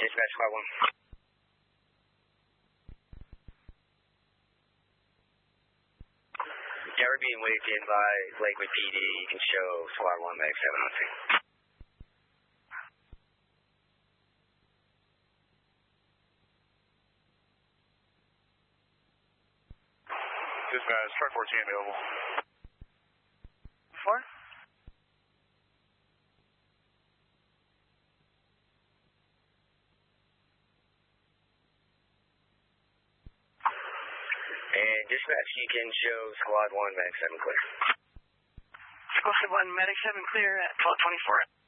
Dispatch Squad 1. Yeah, we're being waved in by Lakewood PD. You can show Squad 1 Medic 7 on scene. Dispatch, truck 14 available. 4? And dispatch, you can show Squad 1 Medic 7 clear. Squad 1 Medic 7 clear at 1224.